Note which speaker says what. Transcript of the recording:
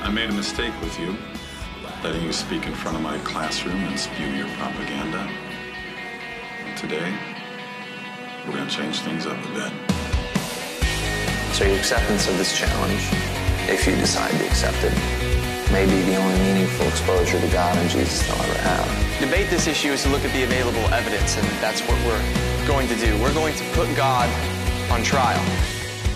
Speaker 1: I made a mistake with you, letting you speak in front of my classroom and spew your propaganda. Today, we're going to change things up a bit.
Speaker 2: So your acceptance of this challenge, if you decide to accept it, may be the only meaningful exposure to God and Jesus they'll ever have.
Speaker 3: Debate this issue is to look at the available evidence, and that's what we're going to do. We're going to put God on trial.